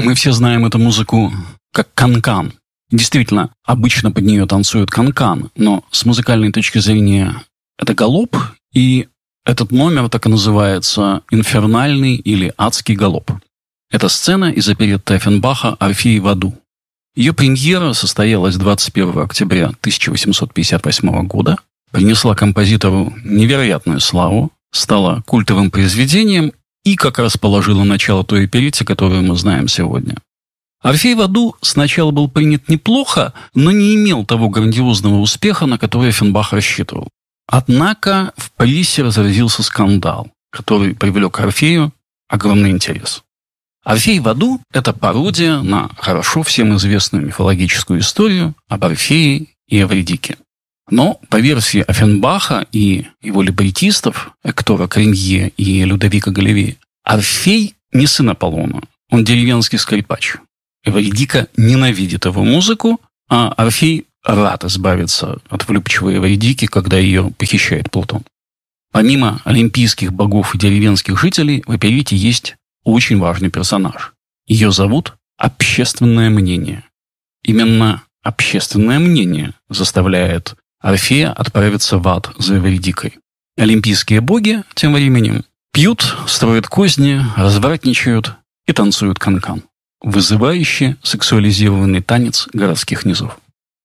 Мы все знаем эту музыку как канкан. Действительно, обычно под нее танцуют канкан, но с музыкальной точки зрения это галоп, и этот номер так и называется «Инфернальный» или «Адский галоп». Это сцена из оперетты Оффенбаха «Орфей в аду». Ее премьера состоялась 21 октября 1858 года, принесла композитору невероятную славу, стала культовым произведением и как раз положила начало той оперете, которую мы знаем сегодня. «Орфей в аду» сначала был принят неплохо, но не имел того грандиозного успеха, на который Оффенбах рассчитывал. Однако в Париже разразился скандал, который привлек к Орфею огромный интерес. «Орфей в аду» – это пародия на хорошо всем известную мифологическую историю об Орфее и Эвридике. Но по версии Оффенбаха и его либретистов Эктора Кренье и Людовика Галевея, Орфей не сын Аполлона, он деревенский скрипач. Эвридика ненавидит его музыку, а Орфей рад избавиться от влюбчивой Эвридики, когда ее похищает Плутон. Помимо олимпийских богов и деревенских жителей, в оперете есть очень важный персонаж. Ее зовут общественное мнение. Именно общественное мнение заставляет Орфея отправиться в ад за Эвридикой. Олимпийские боги тем временем пьют, строят козни, развратничают и танцуют канкан. Вызывающий сексуализированный танец городских низов.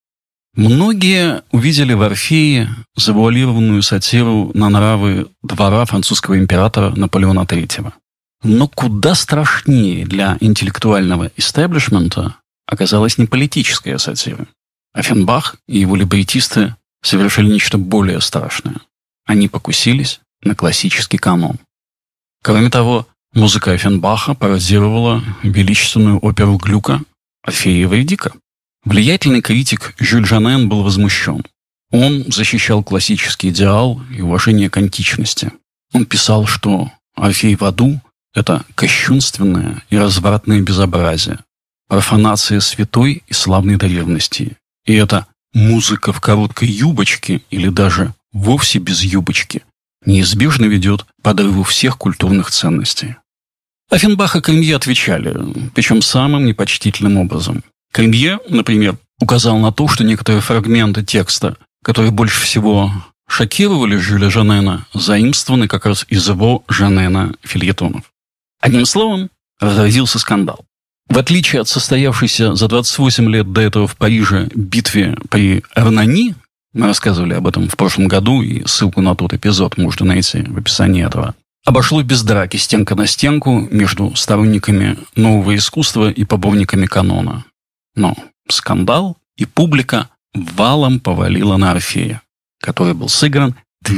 Многие увидели в Орфее завуалированную сатиру на нравы двора французского императора Наполеона III. Но куда страшнее для интеллектуального истеблишмента оказалась не политическая сатира. Оффенбах и его либретисты совершили нечто более страшное. Они покусились на классический канон. Кроме того, музыка Оффенбаха пародировала величественную оперу Глюка «Орфея и Эвридика». Влиятельный критик Жюль Жанен был возмущен. Он защищал классический идеал и уважение к античности. Он писал, что «Орфей в аду» – это кощунственное и развратное безобразие, профанация святой и славной древности. И это музыка в короткой юбочке или даже вовсе без юбочки неизбежно ведет к подрыву всех культурных ценностей. Оффенбах и Кренье отвечали, причем самым непочтительным образом. Кренье, например, указал на то, что некоторые фрагменты текста, которые больше всего шокировали Жюля Жанена, заимствованы как раз из его Жанена фильетонов. Одним словом, разразился скандал. В отличие от состоявшейся за 28 лет до этого в Париже битве при Эрнани, мы рассказывали об этом в прошлом году, и ссылку на тот эпизод можно найти в описании этого, обошлось без драки стенка на стенку между сторонниками нового искусства и поборниками канона. Но скандал и публика валом повалила на Орфея, который был сыгран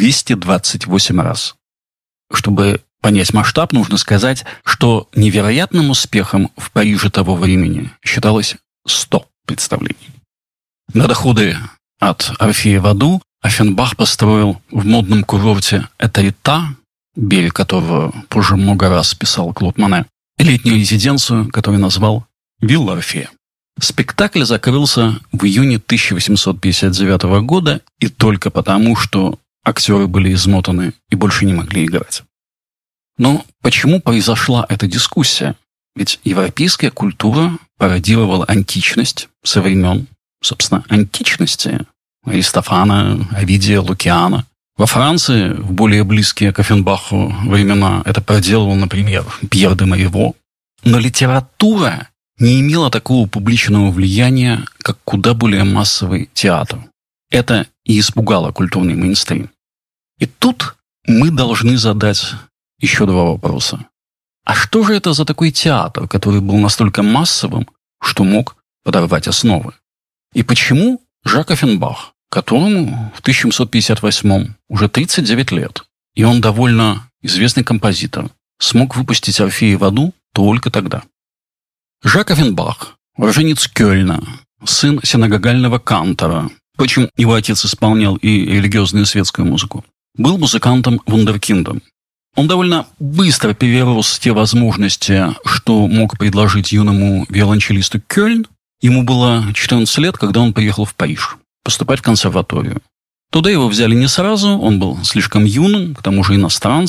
228 раз. Чтобы понять масштаб, нужно сказать, что невероятным успехом в Париже того времени считалось 100 представлений. На доходы от «Орфея в аду» Оффенбах построил в модном курорте Этарита, берег которого позже много раз писал Клод Моне, летнюю резиденцию, которую назвал «Вилла Орфея». Спектакль закрылся в июне 1859 года и только потому, что актеры были измотаны и больше не могли играть. Но почему произошла эта дискуссия? Ведь европейская культура пародировала античность со времен, собственно, античности. Аристофана, Овидия, Лукиана. Во Франции, в более близкие к Оффенбаху времена, это проделывал, например, Пьер де Мариво. Но литература не имела такого публичного влияния, как куда более массовый театр. Это и испугало культурный мейнстрим. И тут мы должны задать еще два вопроса. А что же это за такой театр, который был настолько массовым, что мог подорвать основы? И почему Жак Оффенбах, которому в 1758 уже 39 лет, и он довольно известный композитор, смог выпустить «Орфея в аду» только тогда? Жак Оффенбах, уроженец Кёльна, сын синагогального кантора, впрочем, его отец исполнял и религиозную и светскую музыку, был музыкантом-вундеркиндом. Он довольно быстро перерос те возможности, что мог предложить юному виолончелисту Кёльн. Ему было 14 лет, когда он приехал в Париж поступать в консерваторию. Туда его взяли не сразу, он был слишком юным, к тому же иностранцем.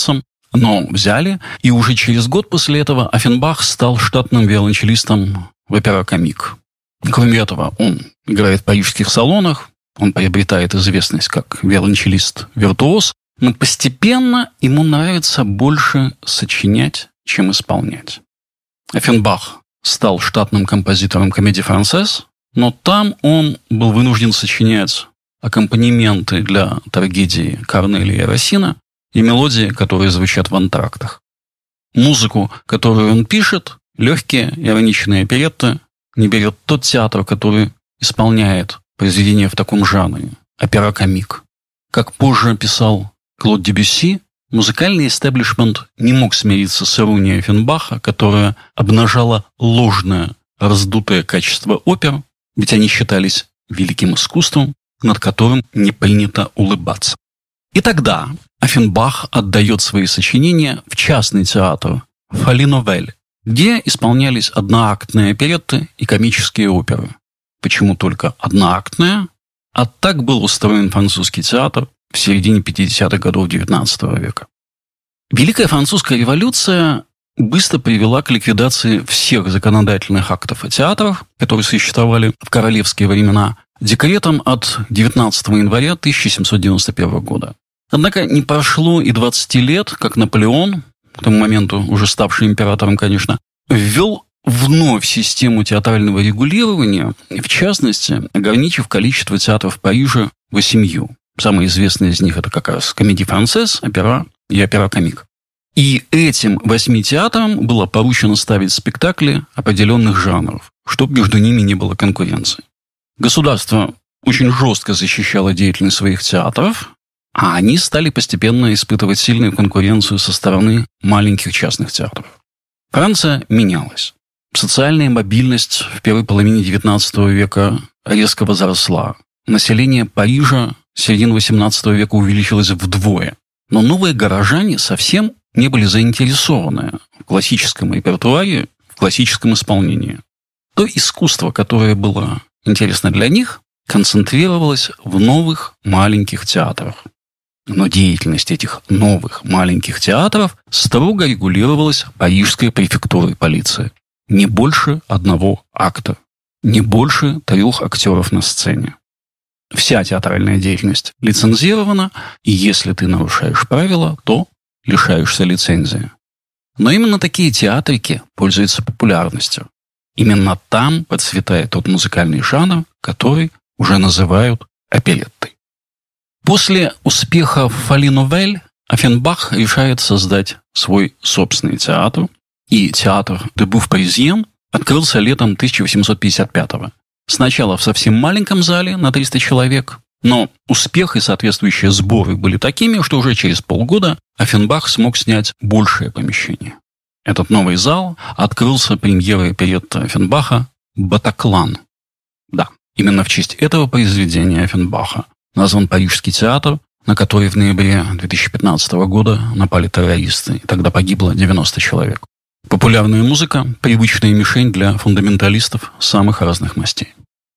Но взяли, и уже через год после этого Оффенбах стал штатным виолончелистом в Опера-Комик. Кроме этого, он играет в парижских салонах, он приобретает известность как виолончелист-виртуоз, но постепенно ему нравится больше сочинять, чем исполнять. Оффенбах стал штатным композитором Комедии Франсез, но там он был вынужден сочинять аккомпанементы для трагедии Корнелия и Рассина и мелодии, которые звучат в антрактах. Музыку, которую он пишет, легкие ироничные оперетты, не берет тот театр, который исполняет произведения в таком жанре – опера-комик. Как позже писал Клод Дебюсси, музыкальный истеблишмент не мог смириться с иронией Оффенбаха, которая обнажала ложное, раздутое качество опер, ведь они считались великим искусством, над которым не принято улыбаться. И тогда Оффенбах отдает свои сочинения в частный театр Фолли-Новель, где исполнялись одноактные оперетты и комические оперы. Почему только одноактные? А так был устроен французский театр в середине 50-х годов XIX века. Великая французская революция быстро привела к ликвидации всех законодательных актов и театров, которые существовали в королевские времена, декретом от 19 января 1791 года. Однако не прошло и 20 лет, как Наполеон, к тому моменту уже ставший императором, конечно, ввел вновь систему театрального регулирования, в частности, ограничив количество театров в Париже 8. Самые известные из них – это как раз Комедия Франсез, Опера и Опера-Комик. И этим 8 театрам было поручено ставить спектакли определенных жанров, чтобы между ними не было конкуренции. Государство очень жестко защищало деятельность своих театров, а они стали постепенно испытывать сильную конкуренцию со стороны маленьких частных театров. Франция менялась. Социальная мобильность в первой половине XIX века резко возросла. Население Парижа с середины XVIII века увеличилось вдвое. Но новые горожане совсем не были заинтересованы в классическом репертуаре, в классическом исполнении. То искусство, которое было интересно для них, концентрировалось в новых маленьких театрах. Но деятельность этих новых маленьких театров строго регулировалась парижской префектурой полиции. Не больше 1 акта, не больше 3 актеров на сцене. Вся театральная деятельность лицензирована, и если ты нарушаешь правила, то лишаешься лицензии. Но именно такие театрики пользуются популярностью. Именно там процветает тот музыкальный жанр, который уже называют опереттой. После успеха в Фолли-Новель Оффенбах решает создать свой собственный театр, и театр «De Bouffe Parisienne» открылся летом 1855-го. Сначала в совсем маленьком зале на 300 человек, но успех и соответствующие сборы были такими, что уже через полгода Оффенбах смог снять большее помещение. Этот новый зал открылся премьерой оперетты Оффенбаха «Батаклан». Да, именно в честь этого произведения Оффенбаха назван Парижский театр, на который в ноябре 2015 года напали террористы, и тогда погибло 90 человек. Популярная музыка – привычная мишень для фундаменталистов самых разных мастей.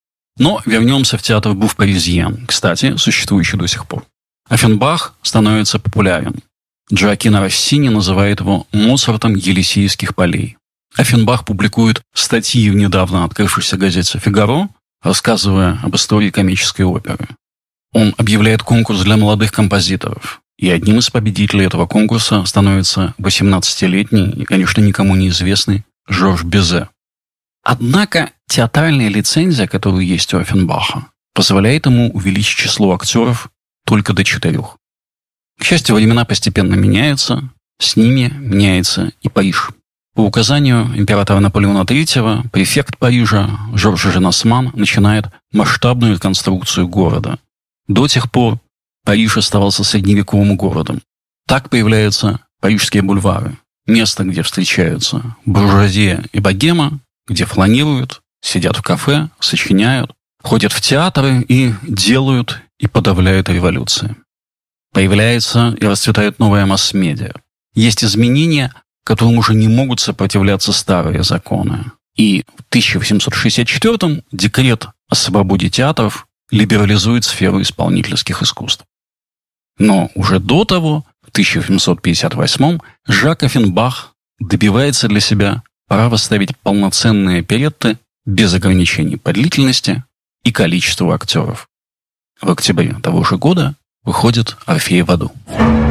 Но вернемся в театр Bouffe Parisienne, кстати, существующий до сих пор. Оффенбах становится популярен. Джоаккино Россини называет его Моцартом Елисейских полей. Оффенбах публикует статьи в недавно открывшейся газете «Фигаро», рассказывая об истории комической оперы. Он объявляет конкурс для молодых композиторов. И одним из победителей этого конкурса становится 18-летний и, конечно, никому неизвестный Жорж Бизе. Однако театральная лицензия, которая есть у Оффенбаха, позволяет ему увеличить число актеров только до 4. К счастью, времена постепенно меняются, с ними меняется и Париж. По указанию императора Наполеона III префект Парижа Жорж Женасман начинает масштабную реконструкцию города. До тех пор Париж оставался средневековым городом. Так появляются парижские бульвары. Место, где встречаются буржуазия и богема, где фланируют, сидят в кафе, сочиняют, ходят в театры и делают и подавляют революции. Появляется и расцветает новая масс-медиа. Есть изменения, которым уже не могут сопротивляться старые законы. И в 1864-м декрет о свободе театров либерализует сферу исполнительских искусств. Но уже до того, в 1858 Жак Оффенбах добивается для себя права ставить полноценные оперетты без ограничений по длительности и количеству актеров. В октябре того же года выходит «Орфей в аду».